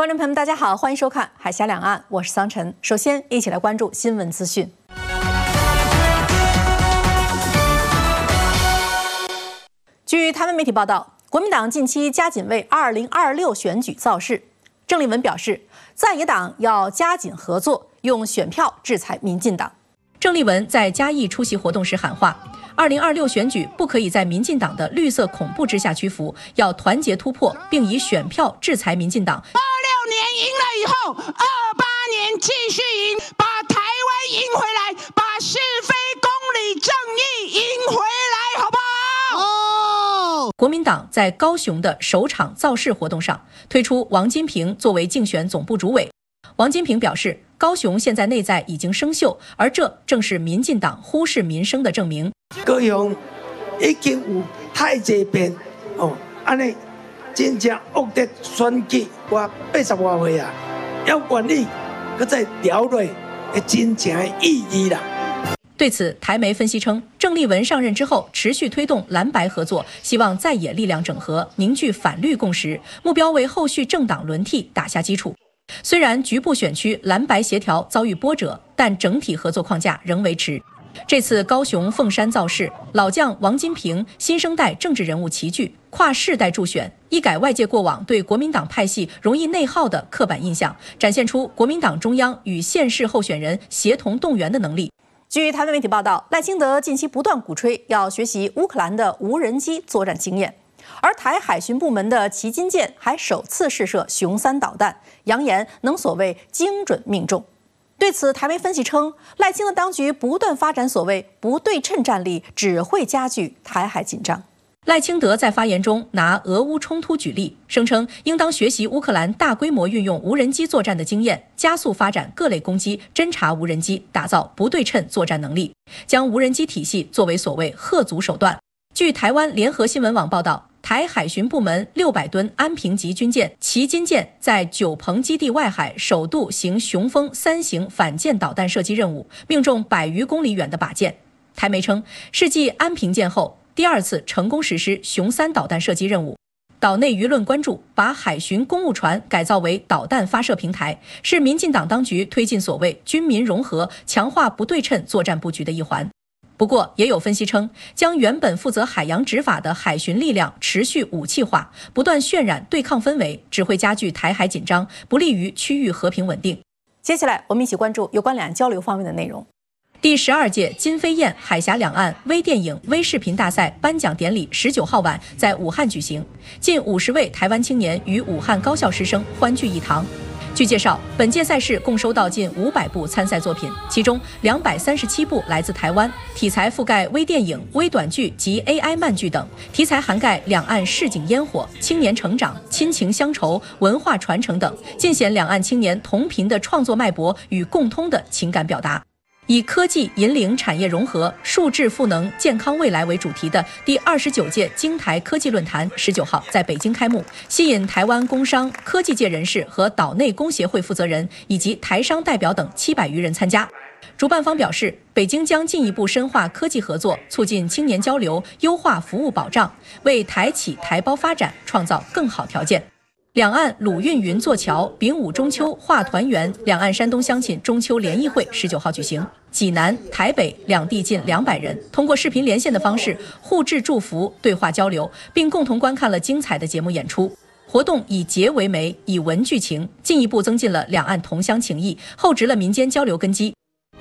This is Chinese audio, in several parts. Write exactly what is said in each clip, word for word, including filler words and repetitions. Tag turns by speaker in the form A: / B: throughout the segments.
A: 观众朋友们，大家好，欢迎收看《海峡两岸》，我是桑晨。首先，一起来关注新闻资讯。据台湾媒体报道，国民党近期加紧为二零二六选举造势。郑丽文表示，在野党要加紧合作，用选票制裁民进党。郑丽文在嘉义出席活动时喊话：二零二六选举不可以在民进党的绿色恐怖之下屈服，要团结突破，并以选票制裁民进党。
B: 二六年赢了以后，二八年继续赢，把台湾赢回来，把是非公理正义赢回来，好不好？
A: 哦。国民党在高雄的首场造势活动上，推出王金平作为竞选总部主委。王金平表示，高雄现在内在已经生锈，而这正是民进党忽视民生的证明。
C: 高雄已经有太济遍哦，安尼真正恶劣选举，我八十外岁啊，要管理，搁再聊落，会真正的意义啦。
A: 对此，台媒分析称，郑丽文上任之后，持续推动蓝白合作，希望在野力量整合，凝聚反绿共识，目标为后续政党轮替打下基础。虽然局部选区蓝白协调遭遇波折，但整体合作框架仍维持。这次高雄凤山造势，老将王金平、新生代政治人物齐聚，跨世代助选，一改外界过往对国民党派系容易内耗的刻板印象，展现出国民党中央与县市候选人协同动员的能力。据台湾媒体报道，赖清德近期不断鼓吹要学习乌克兰的无人机作战经验，而台海巡部门的旗津舰还首次试射雄三导弹，扬言能所谓精准命中。对此，台媒分析称，赖清德当局不断发展所谓不对称战力，只会加剧台海紧张。赖清德在发言中拿俄乌冲突举例，声称应当学习乌克兰大规模运用无人机作战的经验，加速发展各类攻击、侦察无人机，打造不对称作战能力，将无人机体系作为所谓吓阻手段。据台湾联合新闻网报道，台海巡部门六百吨安平级军舰旗津舰在九鹏基地外海首度行雄风三型反舰导弹射击任务，命中百余公里远的靶舰。台媒称，是继安平舰后第二次成功实施雄三导弹射击任务。岛内舆论关注，把海巡公务船改造为导弹发射平台，是民进党当局推进所谓军民融合、强化不对称作战布局的一环。不过，也有分析称，将原本负责海洋执法的海巡力量持续武器化，不断渲染对抗氛围，只会加剧台海紧张，不利于区域和平稳定。接下来，我们一起关注有关两岸交流方面的内容。第十二届金飞燕海峡两岸微电影微视频大赛颁奖典礼十九号晚在武汉举行，近五十位台湾青年与武汉高校师生欢聚一堂。据介绍，本届赛事共收到近五百部参赛作品，其中两百三十七部来自台湾，题材覆盖微电影、微短剧及 A I 漫剧等，题材涵盖两岸市井烟火、青年成长、亲情乡愁、文化传承等，尽显两岸青年同频的创作脉搏与共通的情感表达。以科技引领产业融合、数智赋能健康未来为主题的第二十九届京台科技论坛十九号在北京开幕，吸引台湾工商、科技界人士和岛内工协会负责人以及台商代表等七百余人参加。主办方表示，北京将进一步深化科技合作，促进青年交流，优化服务保障，为台企台胞发展创造更好条件。两岸鲁运云座桥，丙午中秋话团圆，两岸山东乡亲中秋联谊会十九号举行。济南、台北两地近两百人通过视频连线的方式互致祝福、对话交流，并共同观看了精彩的节目演出。活动以节为媒，以文聚情，进一步增进了两岸同乡情谊，厚植了民间交流根基。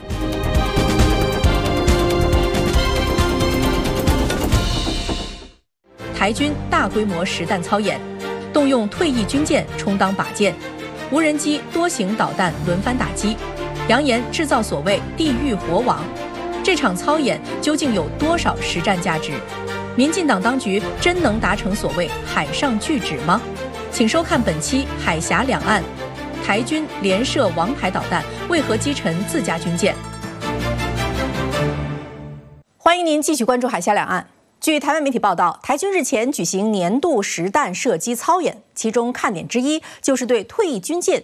A: 台军大规模实弹操演，动用退役军舰充当靶舰，无人机多型导弹轮番打击，扬言制造所谓地狱火网。这场操演究竟有多少实战价值？民进党当局真能达成所谓海上拒止吗？请收看本期海峡两岸，台军连射王牌导弹，为何击沉自家军舰？欢迎您继续关注海峡两岸。据台湾媒体报道，台军日前举行年度实弹射击操演，其中看点之一就是对退役军舰